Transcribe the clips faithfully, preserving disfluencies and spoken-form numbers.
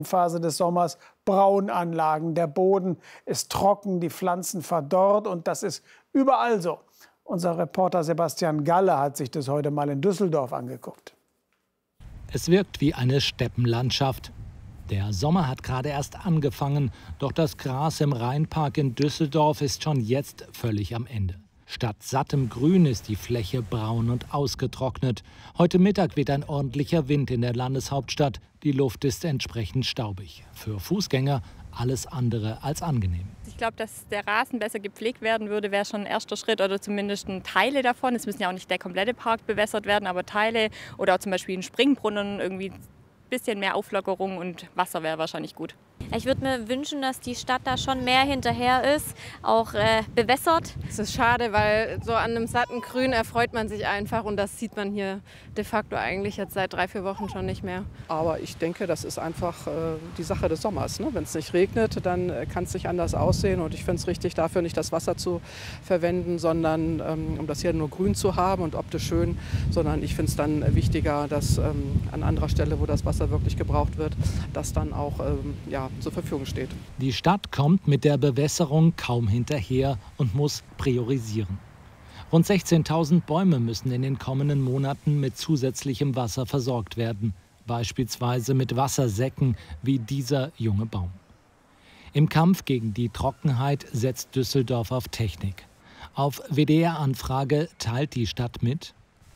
Phase des Sommers Braunanlagen. Der Boden ist trocken, die Pflanzen verdorrt und das ist überall so. Unser Reporter Sebastian Galle hat sich das heute mal in Düsseldorf angeguckt. Es wirkt wie eine Steppenlandschaft. Der Sommer hat gerade erst angefangen, doch das Gras im Rheinpark in Düsseldorf ist schon jetzt völlig am Ende. Statt sattem Grün ist die Fläche braun und ausgetrocknet. Heute Mittag weht ein ordentlicher Wind in der Landeshauptstadt. Die Luft ist entsprechend staubig. Für Fußgänger alles andere als angenehm. Ich glaube, dass der Rasen besser gepflegt werden würde, wäre schon ein erster Schritt oder zumindest Teile davon. Es müssen ja auch nicht der komplette Park bewässert werden, aber Teile oder auch zum Beispiel ein Springbrunnen, irgendwie ein bisschen mehr Auflockerung und Wasser wäre wahrscheinlich gut. Ich würde mir wünschen, dass die Stadt da schon mehr hinterher ist, auch äh, bewässert. Es ist schade, weil so an einem satten Grün erfreut man sich einfach und das sieht man hier de facto eigentlich jetzt seit drei, vier Wochen schon nicht mehr. Aber ich denke, das ist einfach äh, die Sache des Sommers. Ne? Wenn es nicht regnet, dann äh, kann es nicht anders aussehen und ich finde es richtig, dafür nicht das Wasser zu verwenden, sondern ähm, um das hier nur grün zu haben und optisch schön, sondern ich finde es dann wichtiger, dass ähm, an anderer Stelle, wo das Wasser wirklich gebraucht wird, das dann auch ähm, ja, zur Verfügung steht. Die Stadt kommt mit der Bewässerung kaum hinterher und muss priorisieren. Rund sechzehntausend Bäume müssen in den kommenden Monaten mit zusätzlichem Wasser versorgt werden, beispielsweise mit Wassersäcken wie dieser junge Baum. Im Kampf gegen die Trockenheit setzt Düsseldorf auf Technik. Auf W D R-Anfrage teilt die Stadt mit: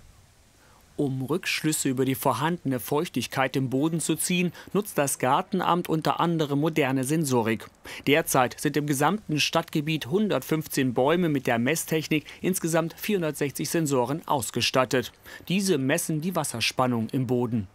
Um Rückschlüsse über die vorhandene Feuchtigkeit im Boden zu ziehen, nutzt das Gartenamt unter anderem moderne Sensorik. Derzeit sind im gesamten Stadtgebiet hundertfünfzehn Bäume mit der Messtechnik, insgesamt vierhundertsechzig Sensoren ausgestattet. Diese messen die Wasserspannung im Boden.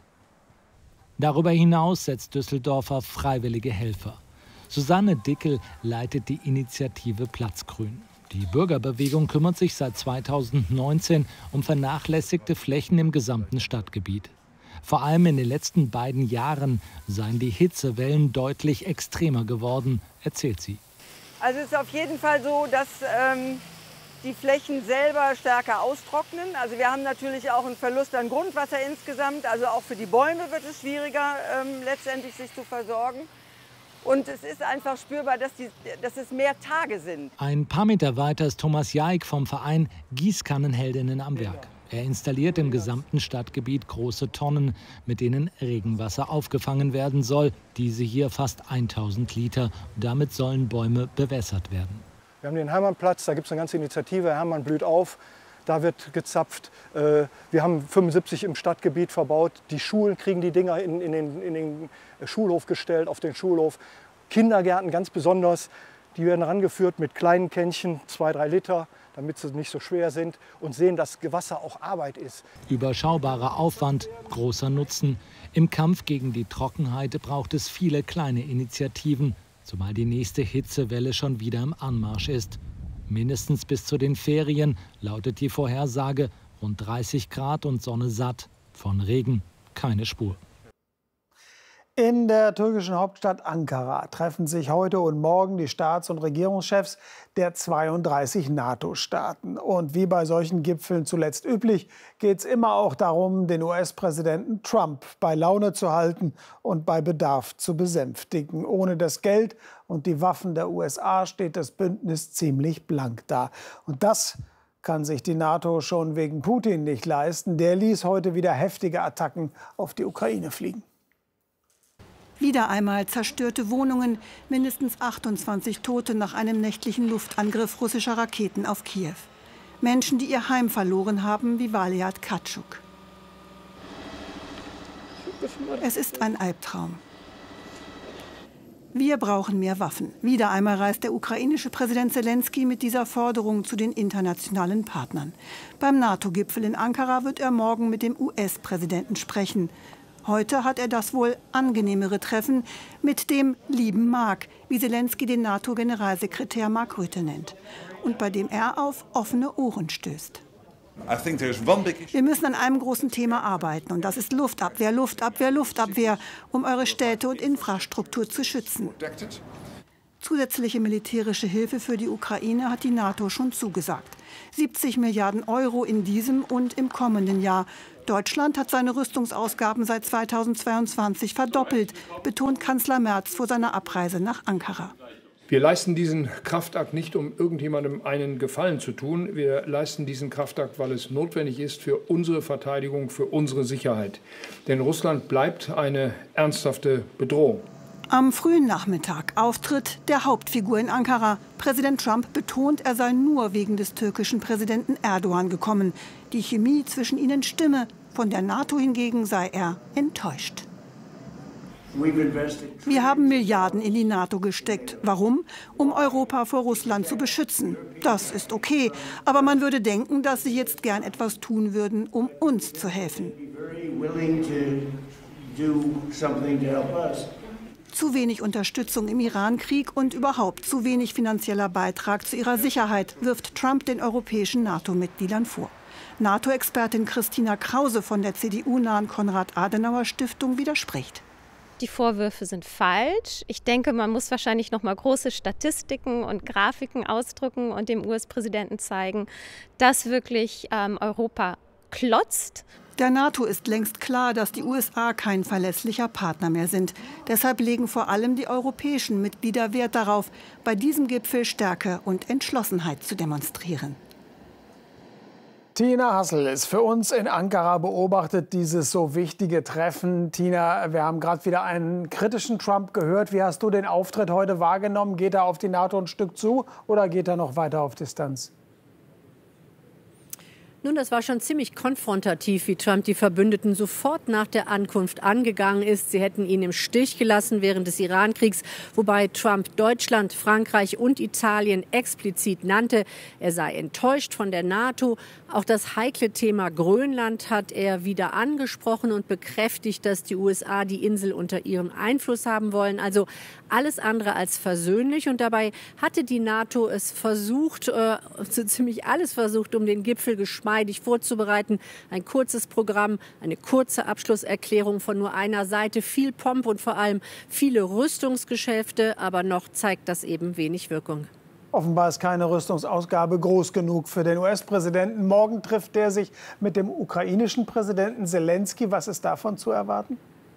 Darüber hinaus setzt Düsseldorf auf freiwillige Helfer. Susanne Dickel leitet die Initiative Platzgrün. Die Bürgerbewegung kümmert sich seit zweitausendneunzehn um vernachlässigte Flächen im gesamten Stadtgebiet. Vor allem in den letzten beiden Jahren seien die Hitzewellen deutlich extremer geworden, erzählt sie. Also es ist auf jeden Fall so, dass ähm, die Flächen selber stärker austrocknen. Also wir haben natürlich auch einen Verlust an Grundwasser insgesamt. Also auch für die Bäume wird es schwieriger, ähm, letztendlich sich zu versorgen. Und es ist einfach spürbar, dass, die, dass es mehr Tage sind. Ein paar Meter weiter ist Thomas Jaik vom Verein Gießkannenheldinnen am Werk. Er installiert im gesamten Stadtgebiet große Tonnen, mit denen Regenwasser aufgefangen werden soll. Diese hier fast tausend Liter. Damit sollen Bäume bewässert werden. Wir haben den Hermannplatz, da gibt es eine ganze Initiative, Hermann blüht auf. Da wird gezapft. Wir haben fünfundsiebzig im Stadtgebiet verbaut. Die Schulen kriegen die Dinger in, in, den, in den Schulhof gestellt, auf den Schulhof. Kindergärten ganz besonders. Die werden rangeführt mit kleinen Kännchen, zwei, drei Liter, damit sie nicht so schwer sind und sehen, dass Wasser auch Arbeit ist. Überschaubarer Aufwand, großer Nutzen. Im Kampf gegen die Trockenheit braucht es viele kleine Initiativen, zumal die nächste Hitzewelle schon wieder im Anmarsch ist. Mindestens bis zu den Ferien lautet die Vorhersage, rund dreißig Grad und Sonne satt. Von Regen keine Spur. In der türkischen Hauptstadt Ankara treffen sich heute und morgen die Staats- und Regierungschefs der zweiunddreißig NATO-Staaten. Und wie bei solchen Gipfeln zuletzt üblich, geht es immer auch darum, den U S-Präsidenten Trump bei Laune zu halten und bei Bedarf zu besänftigen. Ohne das Geld und die Waffen der U S A steht das Bündnis ziemlich blank da. Und das kann sich die NATO schon wegen Putin nicht leisten. Der ließ heute wieder heftige Attacken auf die Ukraine fliegen. Wieder einmal zerstörte Wohnungen, mindestens achtundzwanzig Tote nach einem nächtlichen Luftangriff russischer Raketen auf Kiew. Menschen, die ihr Heim verloren haben, wie Valiat Katschuk. Es ist ein Albtraum. Wir brauchen mehr Waffen. Wieder einmal reist der ukrainische Präsident Selenskyj mit dieser Forderung zu den internationalen Partnern. Beim NATO-Gipfel in Ankara wird er morgen mit dem U S-Präsidenten sprechen. Heute hat er das wohl angenehmere Treffen mit dem lieben Mark, wie Selenskyj den NATO-Generalsekretär Mark Rutte nennt, und bei dem er auf offene Ohren stößt. Wir müssen an einem großen Thema arbeiten, und das ist Luftabwehr, Luftabwehr, Luftabwehr, um eure Städte und Infrastruktur zu schützen. Zusätzliche militärische Hilfe für die Ukraine hat die NATO schon zugesagt. siebzig Milliarden Euro in diesem und im kommenden Jahr. Deutschland hat seine Rüstungsausgaben seit zweitausendzweiundzwanzig verdoppelt, betont Kanzler Merz vor seiner Abreise nach Ankara. Wir leisten diesen Kraftakt nicht, um irgendjemandem einen Gefallen zu tun. Wir leisten diesen Kraftakt, weil es notwendig ist für unsere Verteidigung, für unsere Sicherheit. Denn Russland bleibt eine ernsthafte Bedrohung. Am frühen Nachmittag Auftritt der Hauptfigur in Ankara. Präsident Trump betont, er sei nur wegen des türkischen Präsidenten Erdogan gekommen. Die Chemie zwischen ihnen stimme. Von der NATO hingegen sei er enttäuscht. Wir haben Milliarden in die NATO gesteckt. Warum? Um Europa vor Russland zu beschützen. Das ist okay. Aber man würde denken, dass sie jetzt gern etwas tun würden, um uns zu helfen. Zu wenig Unterstützung im Iran-Krieg und überhaupt zu wenig finanzieller Beitrag zu ihrer Sicherheit wirft Trump den europäischen NATO-Mitgliedern vor. NATO-Expertin Christina Krause von der C D U-nahen Konrad-Adenauer-Stiftung widerspricht. Die Vorwürfe sind falsch. Ich denke, man muss wahrscheinlich noch mal große Statistiken und Grafiken ausdrücken und dem U S-Präsidenten zeigen, dass wirklich ähm, Europa klotzt. Der NATO ist längst klar, dass die U S A kein verlässlicher Partner mehr sind. Deshalb legen vor allem die europäischen Mitglieder Wert darauf, bei diesem Gipfel Stärke und Entschlossenheit zu demonstrieren. Tina Hassel ist für uns in Ankara, beobachtet dieses so wichtige Treffen. Tina, wir haben gerade wieder einen kritischen Trump gehört. Wie hast du den Auftritt heute wahrgenommen? Geht er auf die NATO ein Stück zu oder geht er noch weiter auf Distanz? Nun, das war schon ziemlich konfrontativ, wie Trump die Verbündeten sofort nach der Ankunft angegangen ist. Sie hätten ihn im Stich gelassen während des Iran-Kriegs, wobei Trump Deutschland, Frankreich und Italien explizit nannte. Er sei enttäuscht von der NATO. Auch das heikle Thema Grönland hat er wieder angesprochen und bekräftigt, dass die U S A die Insel unter ihrem Einfluss haben wollen. Also alles andere als versöhnlich. Und dabei hatte die NATO es versucht, äh, so ziemlich alles versucht, um den Gipfel geschmeidig vorzubereiten. Ein kurzes Programm, eine kurze Abschlusserklärung von nur einer Seite, viel Pomp und vor allem viele Rüstungsgeschäfte. Aber noch zeigt das eben wenig Wirkung. Offenbar ist keine Rüstungsausgabe groß genug für den U S-Präsidenten. Morgen trifft er sich mit dem ukrainischen Präsidenten Selenskyj. Was ist davon zu erwarten?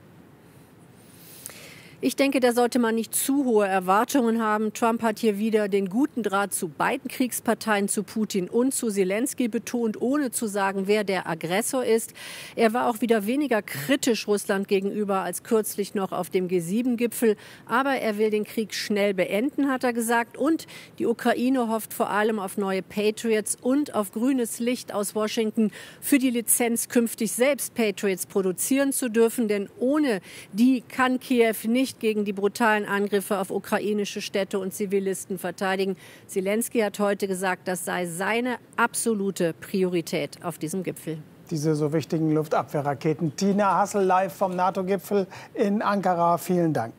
Ich denke, da sollte man nicht zu hohe Erwartungen haben. Trump hat hier wieder den guten Draht zu beiden Kriegsparteien, zu Putin und zu Selenskyj betont, ohne zu sagen, wer der Aggressor ist. Er war auch wieder weniger kritisch Russland gegenüber als kürzlich noch auf dem G sieben Gipfel. Aber er will den Krieg schnell beenden, hat er gesagt. Und die Ukraine hofft vor allem auf neue Patriots und auf grünes Licht aus Washington für die Lizenz, künftig selbst Patriots produzieren zu dürfen. Denn ohne die kann Kiew nicht gegen die brutalen Angriffe auf ukrainische Städte und Zivilisten verteidigen. Selenskyj hat heute gesagt, das sei seine absolute Priorität auf diesem Gipfel. Diese so wichtigen Luftabwehrraketen. Tina Hassel live vom NATO-Gipfel in Ankara. Vielen Dank.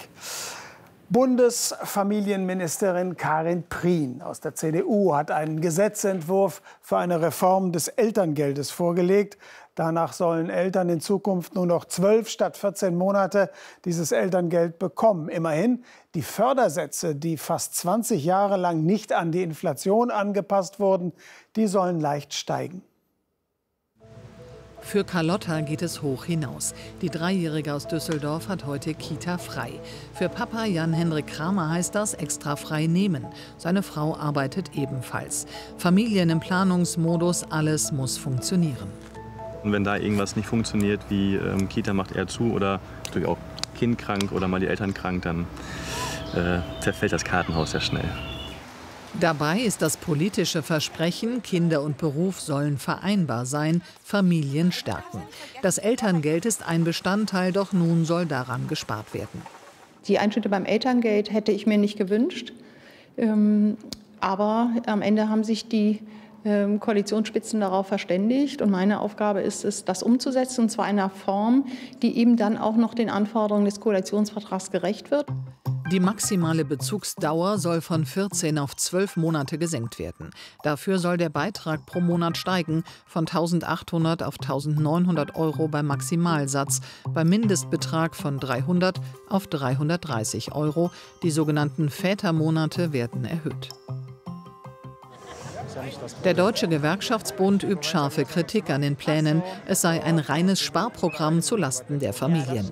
Bundesfamilienministerin Karin Prien aus der C D U hat einen Gesetzentwurf für eine Reform des Elterngeldes vorgelegt. Danach sollen Eltern in Zukunft nur noch zwölf statt vierzehn Monate dieses Elterngeld bekommen. Immerhin, die Fördersätze, die fast zwanzig Jahre lang nicht an die Inflation angepasst wurden, die sollen leicht steigen. Für Carlotta geht es hoch hinaus. Die Dreijährige aus Düsseldorf hat heute Kita frei. Für Papa Jan-Hendrik Kramer heißt das extra frei nehmen. Seine Frau arbeitet ebenfalls. Familien im Planungsmodus, alles muss funktionieren. Und wenn da irgendwas nicht funktioniert, wie ähm, Kita macht eher zu oder natürlich auch Kind krank oder mal die Eltern krank, dann äh, zerfällt das Kartenhaus sehr schnell. Dabei ist das politische Versprechen, Kinder und Beruf sollen vereinbar sein, Familien stärken. Das Elterngeld ist ein Bestandteil, doch nun soll daran gespart werden. Die Einschnitte beim Elterngeld hätte ich mir nicht gewünscht. Ähm, aber am Ende haben sich die ähm, Koalitionsspitzen darauf verständigt. Und meine Aufgabe ist es, das umzusetzen, und zwar in einer Form, die eben dann auch noch den Anforderungen des Koalitionsvertrags gerecht wird. Die maximale Bezugsdauer soll von vierzehn auf zwölf Monate gesenkt werden. Dafür soll der Beitrag pro Monat steigen von eintausendachthundert auf eintausendneunhundert Euro beim Maximalsatz, beim Mindestbetrag von dreihundert auf dreihundertdreißig Euro. Die sogenannten Vätermonate werden erhöht. Der Deutsche Gewerkschaftsbund übt scharfe Kritik an den Plänen. Es sei ein reines Sparprogramm zulasten der Familien.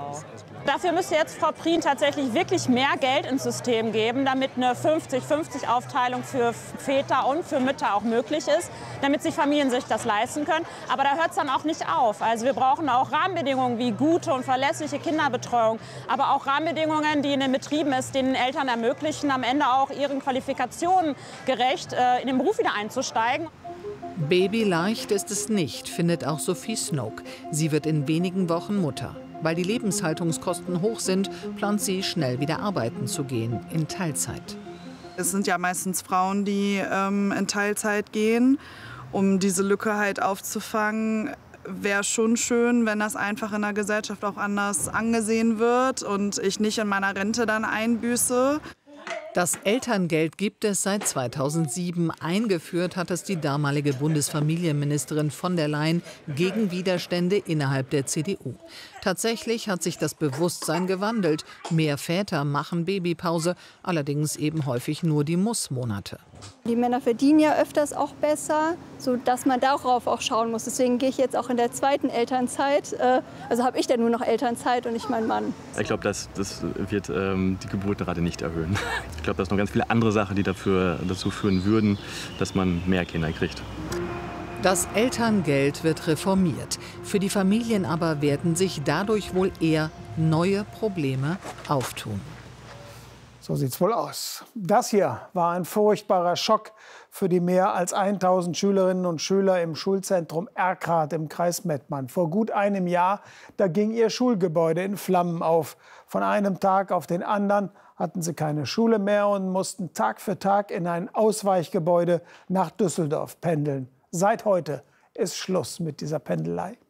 Dafür müsste jetzt Frau Prien tatsächlich wirklich mehr Geld ins System geben, damit eine fünfzig fünfzig Aufteilung für Väter und für Mütter auch möglich ist, damit sich Familien sich das leisten können. Aber da hört es dann auch nicht auf. Also wir brauchen auch Rahmenbedingungen wie gute und verlässliche Kinderbetreuung, aber auch Rahmenbedingungen, die in den Betrieben ist, denen Eltern ermöglichen, am Ende auch ihren Qualifikationen gerecht äh, in den Beruf wieder einzusteigen. Babyleicht ist es nicht, findet auch Sophie Snoke. Sie wird in wenigen Wochen Mutter. Weil die Lebenshaltungskosten hoch sind, plant sie, schnell wieder arbeiten zu gehen, in Teilzeit. Es sind ja meistens Frauen, die ähm, in Teilzeit gehen, um diese Lücke halt aufzufangen. Wäre schon schön, wenn das einfach in der Gesellschaft auch anders angesehen wird und ich nicht in meiner Rente dann einbüße. Das Elterngeld gibt es seit zweitausendsieben. Eingeführt hat es die damalige Bundesfamilienministerin von der Leyen gegen Widerstände innerhalb der C D U. Tatsächlich hat sich das Bewusstsein gewandelt. Mehr Väter machen Babypause, allerdings eben häufig nur die Mussmonate. Die Männer verdienen ja öfters auch besser, sodass man darauf auch schauen muss. Deswegen gehe ich jetzt auch in der zweiten Elternzeit. Also habe ich dann nur noch Elternzeit und nicht mein Mann. Ich glaube, das, das wird ähm, die Geburtenrate nicht erhöhen. Ich glaube, da sind noch ganz viele andere Sachen, die dafür, dazu führen würden, dass man mehr Kinder kriegt. Das Elterngeld wird reformiert. Für die Familien aber werden sich dadurch wohl eher neue Probleme auftun. So sieht's wohl aus. Das hier war ein furchtbarer Schock für die mehr als tausend Schülerinnen und Schüler im Schulzentrum Erkrath im Kreis Mettmann. Vor gut einem Jahr, da ging ihr Schulgebäude in Flammen auf. Von einem Tag auf den anderen hatten sie keine Schule mehr und mussten Tag für Tag in ein Ausweichgebäude nach Düsseldorf pendeln. Seit heute ist Schluss mit dieser Pendelei.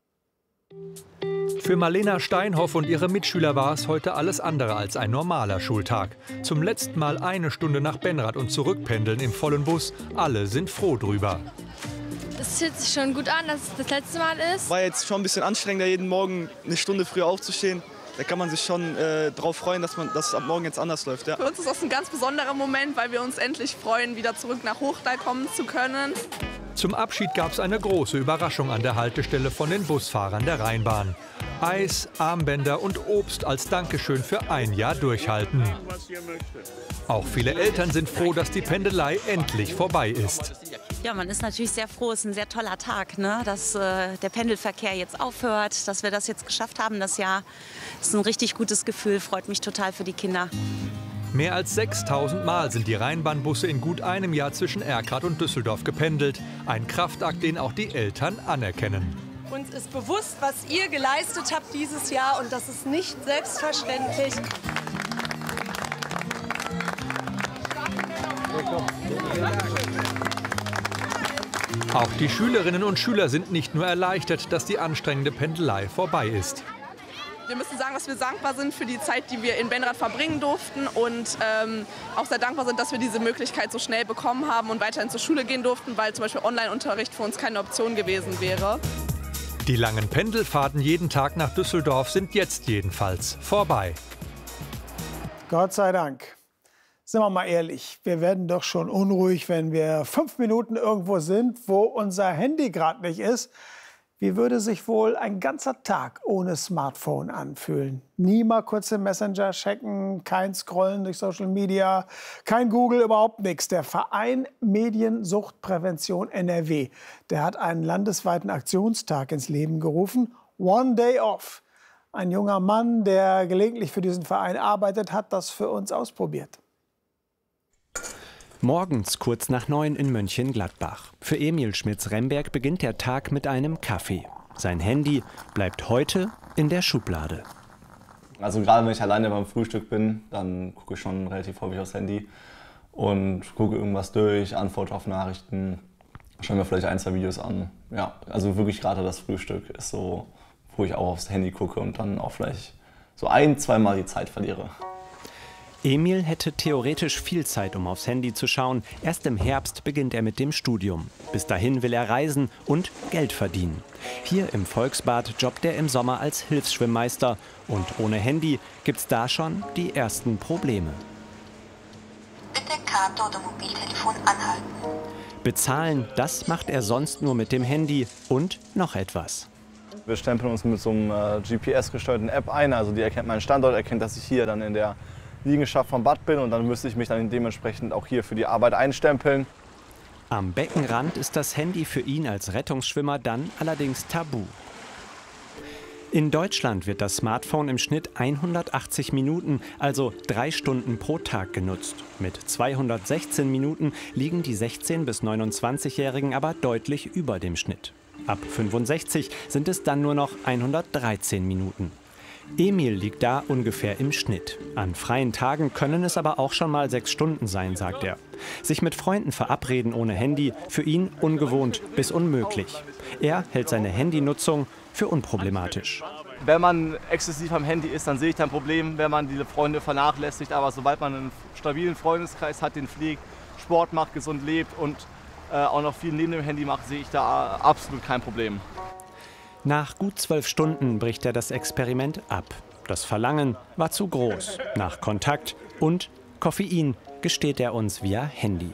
Für Marlena Steinhoff und ihre Mitschüler war es heute alles andere als ein normaler Schultag. Zum letzten Mal eine Stunde nach Benrath und zurückpendeln im vollen Bus. Alle sind froh drüber. Es fühlt sich schon gut an, dass es das letzte Mal ist. War jetzt schon ein bisschen anstrengender, jeden Morgen eine Stunde früher aufzustehen. Da kann man sich schon äh, darauf freuen, dass, man, dass es ab morgen jetzt anders läuft. Ja. Für uns ist das ein ganz besonderer Moment, weil wir uns endlich freuen, wieder zurück nach Hochdal kommen zu können. Zum Abschied gab es eine große Überraschung an der Haltestelle von den Busfahrern der Rheinbahn. Eis, Armbänder und Obst als Dankeschön für ein Jahr Durchhalten. Auch viele Eltern sind froh, dass die Pendelei endlich vorbei ist. Ja, man ist natürlich sehr froh. Es ist ein sehr toller Tag, ne? Dass äh, der Pendelverkehr jetzt aufhört, dass wir das jetzt geschafft haben, das Jahr. Das ist ein richtig gutes Gefühl, freut mich total für die Kinder. Mehr als sechstausend Mal sind die Rheinbahnbusse in gut einem Jahr zwischen Erkrath und Düsseldorf gependelt. Ein Kraftakt, den auch die Eltern anerkennen. Uns ist bewusst, was ihr geleistet habt dieses Jahr, und das ist nicht selbstverständlich. Auch die Schülerinnen und Schüler sind nicht nur erleichtert, dass die anstrengende Pendelei vorbei ist. Wir müssen sagen, dass wir dankbar sind für die Zeit, die wir in Benrath verbringen durften und ähm, auch sehr dankbar sind, dass wir diese Möglichkeit so schnell bekommen haben und weiterhin zur Schule gehen durften, weil zum Beispiel Online-Unterricht für uns keine Option gewesen wäre. Die langen Pendelfahrten jeden Tag nach Düsseldorf sind jetzt jedenfalls vorbei. Gott sei Dank. Sind wir mal ehrlich, wir werden doch schon unruhig, wenn wir fünf Minuten irgendwo sind, wo unser Handy gerade nicht ist. Wie würde sich wohl ein ganzer Tag ohne Smartphone anfühlen? Nie mal kurz den Messenger checken, kein Scrollen durch Social Media, kein Google, überhaupt nichts. Der Verein Mediensuchtprävention N R W, der hat einen landesweiten Aktionstag ins Leben gerufen. One Day Off. Ein junger Mann, der gelegentlich für diesen Verein arbeitet, hat das für uns ausprobiert. Morgens kurz nach neun in Mönchengladbach. Für Emil Schmitz-Remberg beginnt der Tag mit einem Kaffee. Sein Handy bleibt heute in der Schublade. Also gerade wenn ich alleine beim Frühstück bin, dann gucke ich schon relativ häufig aufs Handy und gucke irgendwas durch, antworte auf Nachrichten, schaue mir vielleicht ein, zwei Videos an. Ja, also wirklich gerade das Frühstück ist so, wo ich auch aufs Handy gucke und dann auch vielleicht so ein, zweimal die Zeit verliere. Emil hätte theoretisch viel Zeit, um aufs Handy zu schauen. Erst im Herbst beginnt er mit dem Studium. Bis dahin will er reisen und Geld verdienen. Hier im Volksbad jobbt er im Sommer als Hilfsschwimmmeister. Und ohne Handy gibt's da schon die ersten Probleme. Bitte Karte oder Mobiltelefon anhalten. Bezahlen, das macht er sonst nur mit dem Handy und noch etwas. Wir stempeln uns mit so einer G P S-gesteuerten App ein, also die erkennt meinen Standort, erkennt, dass ich hier dann in der Liegenschaft vom Bad bin und dann müsste ich mich dann dementsprechend auch hier für die Arbeit einstempeln. Am Beckenrand ist das Handy für ihn als Rettungsschwimmer dann allerdings tabu. In Deutschland wird das Smartphone im Schnitt hundertachtzig Minuten, also drei Stunden pro Tag genutzt. Mit zweihundertsechzehn Minuten liegen die sechzehn- bis neunundzwanzigjährigen aber deutlich über dem Schnitt. Ab fünfundsechzig sind es dann nur noch hundertdreizehn Minuten. Emil liegt da ungefähr im Schnitt. An freien Tagen können es aber auch schon mal sechs Stunden sein, sagt er. Sich mit Freunden verabreden ohne Handy, für ihn ungewohnt bis unmöglich. Er hält seine Handynutzung für unproblematisch. Wenn man exzessiv am Handy ist, dann sehe ich kein Problem, wenn man diese Freunde vernachlässigt. Aber sobald man einen stabilen Freundeskreis hat, den pflegt, Sport macht, gesund lebt und äh, auch noch viel neben dem Handy macht, sehe ich da absolut kein Problem. Nach gut zwölf Stunden bricht er das Experiment ab. Das Verlangen war zu groß nach Kontakt und Koffein, gesteht er uns via Handy.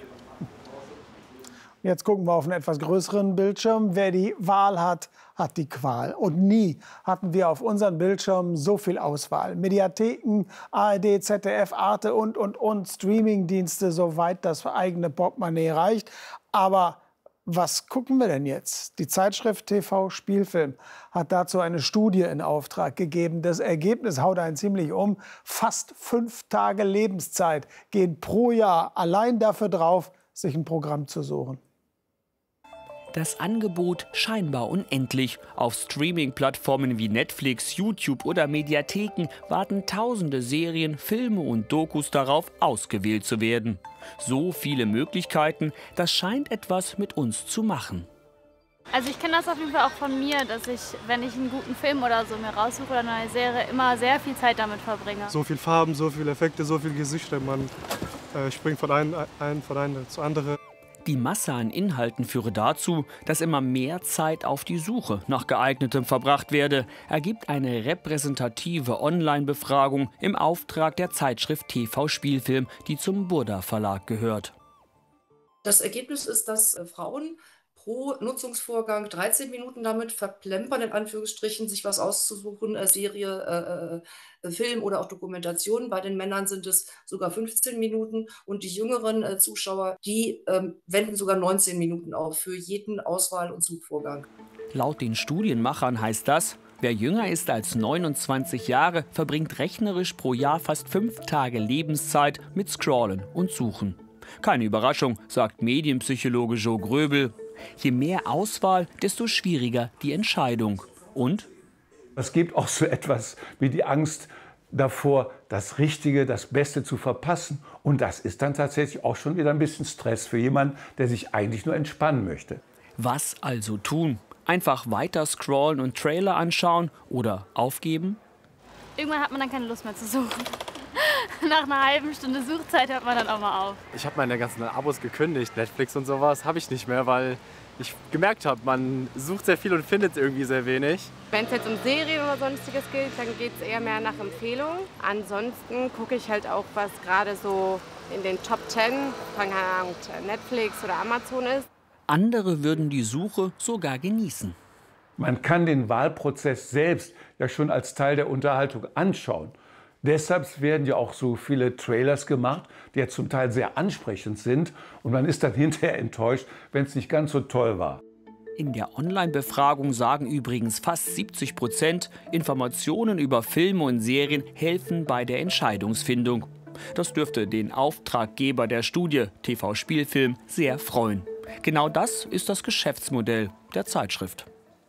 Jetzt gucken wir auf einen etwas größeren Bildschirm. Wer die Wahl hat, hat die Qual. Und nie hatten wir auf unseren Bildschirmen so viel Auswahl. Mediatheken, A R D, Z D F, Arte und, und, und, Streamingdienste, soweit das eigene Portemonnaie reicht. Aber was gucken wir denn jetzt? Die Zeitschrift T V Spielfilm hat dazu eine Studie in Auftrag gegeben. Das Ergebnis haut einen ziemlich um. Fast fünf Tage Lebenszeit gehen pro Jahr allein dafür drauf, sich ein Programm zu suchen. Das Angebot scheinbar unendlich. Auf Streaming-Plattformen wie Netflix, YouTube oder Mediatheken warten tausende Serien, Filme und Dokus darauf, ausgewählt zu werden. So viele Möglichkeiten, das scheint etwas mit uns zu machen. Also ich kenne das auf jeden Fall auch von mir, dass ich, wenn ich einen guten Film oder so mir raussuche oder eine Serie, immer sehr viel Zeit damit verbringe. So viel Farben, so viele Effekte, so viele Gesichter, man äh, springt von einem ein, von einem zu anderen. Die Masse an Inhalten führe dazu, dass immer mehr Zeit auf die Suche nach geeignetem verbracht werde, ergibt eine repräsentative Online-Befragung im Auftrag der Zeitschrift T V Spielfilm, die zum Burda Verlag gehört. Das Ergebnis ist, dass äh, Frauen pro Nutzungsvorgang dreizehn Minuten damit verplempern, in Anführungsstrichen, sich was auszusuchen, äh, Serie, äh, äh, Film oder auch Dokumentation. Bei den Männern sind es sogar fünfzehn Minuten und die jüngeren äh, Zuschauer, die ähm, wenden sogar neunzehn Minuten auf für jeden Auswahl- und Suchvorgang. Laut den Studienmachern heißt das, wer jünger ist als neunundzwanzig Jahre, verbringt rechnerisch pro Jahr fast fünf Tage Lebenszeit mit Scrollen und Suchen. Keine Überraschung, sagt Medienpsychologe Joe Gröbel. Je mehr Auswahl, desto schwieriger die Entscheidung. Und? Es gibt auch so etwas wie die Angst davor, das Richtige, das Beste zu verpassen. Und das ist dann tatsächlich auch schon wieder ein bisschen Stress für jemanden, der sich eigentlich nur entspannen möchte. Was also tun? Einfach weiter scrollen und Trailer anschauen oder aufgeben? Irgendwann hat man dann keine Lust mehr zu suchen. Nach einer halben Stunde Suchzeit hört man dann auch mal auf. Ich habe meine ganzen Abos gekündigt, Netflix und sowas habe ich nicht mehr, weil ich gemerkt habe, man sucht sehr viel und findet irgendwie sehr wenig. Wenn es jetzt um Serien oder sonstiges geht, dann geht es eher mehr nach Empfehlung. Ansonsten gucke ich halt auch, was gerade so in den Top Ten von Netflix oder Amazon ist. Andere würden die Suche sogar genießen. Man kann den Wahlprozess selbst ja schon als Teil der Unterhaltung anschauen. Deshalb werden ja auch so viele Trailers gemacht, die ja zum Teil sehr ansprechend sind. Und man ist dann hinterher enttäuscht, wenn es nicht ganz so toll war. In der Online-Befragung sagen übrigens fast siebzig Prozent, Informationen über Filme und Serien helfen bei der Entscheidungsfindung. Das dürfte den Auftraggeber der Studie, T V Spielfilm, sehr freuen. Genau das ist das Geschäftsmodell der Zeitschrift.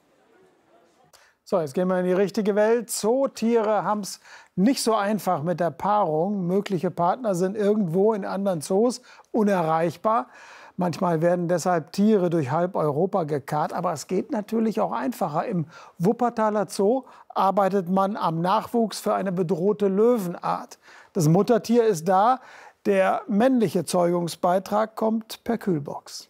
So, jetzt gehen wir in die richtige Welt. Zootiere haben es nicht so einfach mit der Paarung. Mögliche Partner sind irgendwo in anderen Zoos unerreichbar. Manchmal werden deshalb Tiere durch halb Europa gekarrt. Aber es geht natürlich auch einfacher. Im Wuppertaler Zoo arbeitet man am Nachwuchs für eine bedrohte Löwenart. Das Muttertier ist da. Der männliche Zeugungsbeitrag kommt per Kühlbox.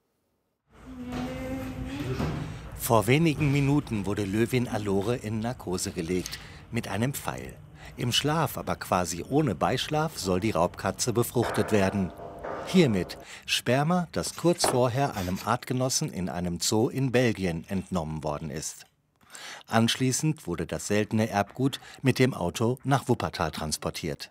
Vor wenigen Minuten wurde Löwin Allore in Narkose gelegt, mit einem Pfeil. Im Schlaf, aber quasi ohne Beischlaf, soll die Raubkatze befruchtet werden. Hiermit Sperma, das kurz vorher einem Artgenossen in einem Zoo in Belgien entnommen worden ist. Anschließend wurde das seltene Erbgut mit dem Auto nach Wuppertal transportiert.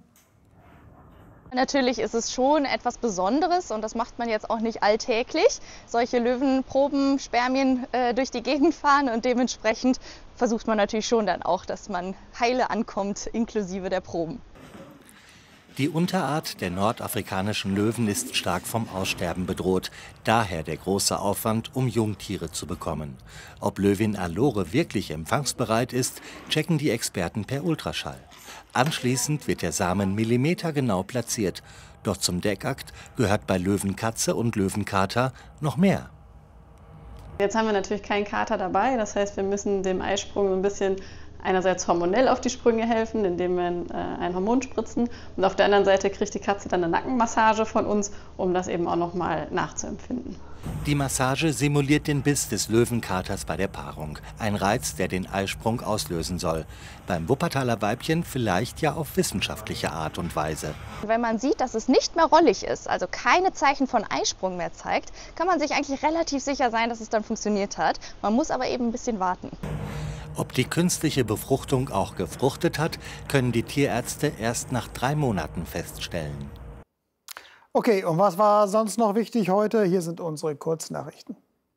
Natürlich ist es schon etwas Besonderes und das macht man jetzt auch nicht alltäglich. Solche Löwenproben, Spermien äh, durch die Gegend fahren und dementsprechend versucht man natürlich schon dann auch, dass man heile ankommt, inklusive der Proben. Die Unterart der nordafrikanischen Löwen ist stark vom Aussterben bedroht. Daher der große Aufwand, um Jungtiere zu bekommen. Ob Löwin Allore wirklich empfangsbereit ist, checken die Experten per Ultraschall. Anschließend wird der Samen millimetergenau platziert. Doch zum Deckakt gehört bei Löwenkatze und Löwenkater noch mehr. Jetzt haben wir natürlich keinen Kater dabei, das heißt, wir müssen dem Eisprung so ein bisschen einerseits hormonell auf die Sprünge helfen, indem wir äh, ein Hormon spritzen, und auf der anderen Seite kriegt die Katze dann eine Nackenmassage von uns, um das eben auch noch mal nachzuempfinden. Die Massage simuliert den Biss des Löwenkaters bei der Paarung. Ein Reiz, der den Eisprung auslösen soll. Beim Wuppertaler Weibchen vielleicht ja auf wissenschaftliche Art und Weise. Wenn man sieht, dass es nicht mehr rollig ist, also keine Zeichen von Eisprung mehr zeigt, kann man sich eigentlich relativ sicher sein, dass es dann funktioniert hat. Man muss aber eben ein bisschen warten. Ob die künstliche Befruchtung auch gefruchtet hat, können die Tierärzte erst nach drei Monaten feststellen. Okay, und was war sonst noch wichtig heute? Hier sind unsere Kurznachrichten.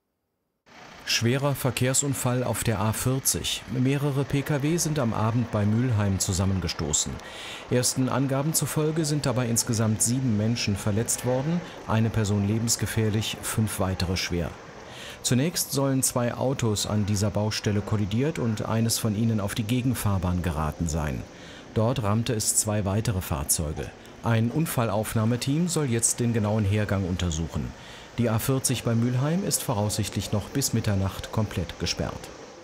Schwerer Verkehrsunfall auf der A vierzig. Mehrere Pkw sind am Abend bei Mülheim zusammengestoßen. Ersten Angaben zufolge sind dabei insgesamt sieben Menschen verletzt worden, eine Person lebensgefährlich, fünf weitere schwer. Zunächst sollen zwei Autos an dieser Baustelle kollidiert und eines von ihnen auf die Gegenfahrbahn geraten sein. Dort rammte es zwei weitere Fahrzeuge. Ein Unfallaufnahmeteam soll jetzt den genauen Hergang untersuchen. Die A vierzig bei Mülheim ist voraussichtlich noch bis Mitternacht komplett gesperrt.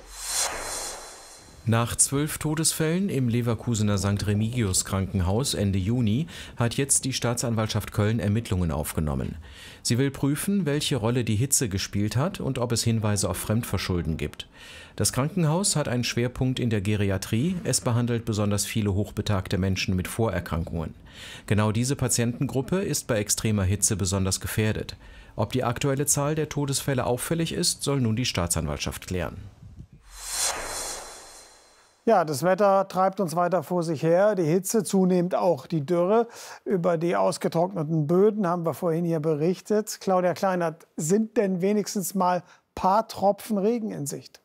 Nach zwölf Todesfällen im Leverkusener Sankt Remigius Krankenhaus Ende Juni hat jetzt die Staatsanwaltschaft Köln Ermittlungen aufgenommen. Sie will prüfen, welche Rolle die Hitze gespielt hat und ob es Hinweise auf Fremdverschulden gibt. Das Krankenhaus hat einen Schwerpunkt in der Geriatrie. Es behandelt besonders viele hochbetagte Menschen mit Vorerkrankungen. Genau diese Patientengruppe ist bei extremer Hitze besonders gefährdet. Ob die aktuelle Zahl der Todesfälle auffällig ist, soll nun die Staatsanwaltschaft klären. Ja, das Wetter treibt uns weiter vor sich her. Die Hitze, zunehmend auch die Dürre. Über die ausgetrockneten Böden haben wir vorhin hier berichtet. Claudia Kleinert, sind denn wenigstens mal ein paar Tropfen Regen in Sicht?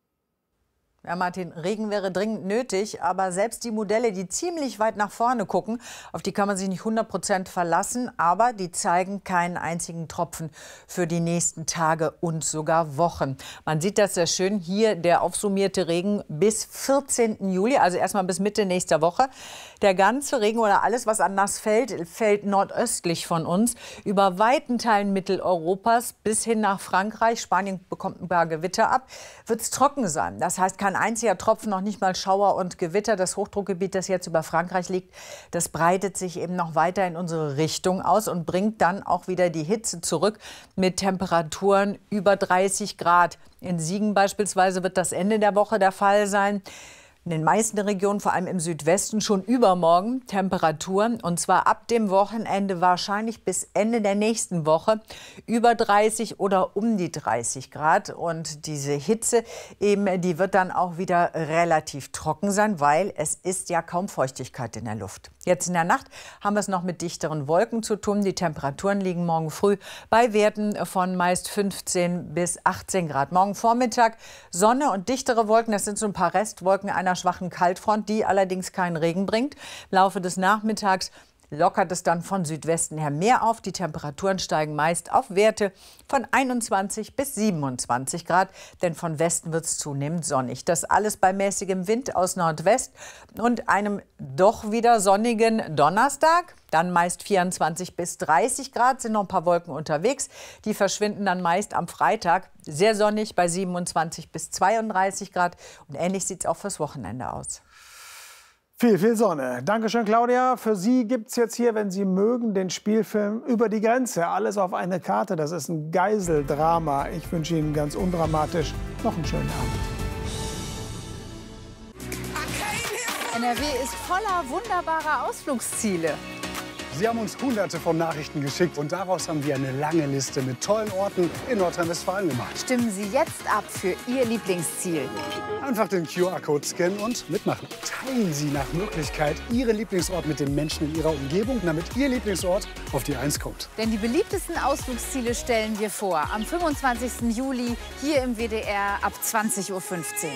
Ja, Martin, Regen wäre dringend nötig, aber selbst die Modelle, die ziemlich weit nach vorne gucken, auf die kann man sich nicht hundert Prozent verlassen, aber die zeigen keinen einzigen Tropfen für die nächsten Tage und sogar Wochen. Man sieht das sehr schön, hier der aufsummierte Regen bis vierzehnten Juli, also erstmal bis Mitte nächster Woche. Der ganze Regen oder alles, was an nass fällt, fällt nordöstlich von uns, über weiten Teilen Mitteleuropas bis hin nach Frankreich. Spanien bekommt ein paar Gewitter ab, wird es trocken sein. Das heißt, kein einziger Tropfen, noch nicht mal Schauer und Gewitter. Das Hochdruckgebiet, das jetzt über Frankreich liegt, das breitet sich eben noch weiter in unsere Richtung aus und bringt dann auch wieder die Hitze zurück mit Temperaturen über dreißig Grad. In Siegen beispielsweise wird das Ende der Woche der Fall sein. In den meisten Regionen, vor allem im Südwesten, schon übermorgen Temperaturen, und zwar ab dem Wochenende wahrscheinlich bis Ende der nächsten Woche über dreißig oder um die dreißig Grad. Und diese Hitze eben, die wird dann auch wieder relativ trocken sein, weil es ist ja kaum Feuchtigkeit in der Luft. Jetzt in der Nacht haben wir es noch mit dichteren Wolken zu tun. Die Temperaturen liegen morgen früh bei Werten von meist fünfzehn bis achtzehn Grad. Morgen Vormittag Sonne und dichtere Wolken, das sind so ein paar Restwolken einer schwachen Kaltfront, die allerdings keinen Regen bringt. Im Laufe des Nachmittags lockert es dann von Südwesten her mehr auf. Die Temperaturen steigen meist auf Werte von einundzwanzig bis siebenundzwanzig Grad, denn von Westen wird es zunehmend sonnig. Das alles bei mäßigem Wind aus Nordwest und einem doch wieder sonnigen Donnerstag. Dann meist vierundzwanzig bis dreißig Grad, sind noch ein paar Wolken unterwegs. Die verschwinden dann meist am Freitag. Sehr sonnig bei siebenundzwanzig bis zweiunddreißig Grad. Und ähnlich sieht es auch fürs Wochenende aus. Viel, viel Sonne. Dankeschön, Claudia. Für Sie gibt es jetzt hier, wenn Sie mögen, den Spielfilm Über die Grenze. Alles auf eine Karte. Das ist ein Geiseldrama. Ich wünsche Ihnen ganz undramatisch noch einen schönen Abend. N R W ist voller wunderbarer Ausflugsziele. Sie haben uns hunderte von Nachrichten geschickt und daraus haben wir eine lange Liste mit tollen Orten in Nordrhein-Westfalen gemacht. Stimmen Sie jetzt ab für Ihr Lieblingsziel. Einfach den Q R-Code scannen und mitmachen. Teilen Sie nach Möglichkeit Ihren Lieblingsort mit den Menschen in Ihrer Umgebung, damit Ihr Lieblingsort auf die Eins kommt. Denn die beliebtesten Ausflugsziele stellen wir vor. Am fünfundzwanzigsten Juli hier im W D R ab zwanzig Uhr fünfzehn.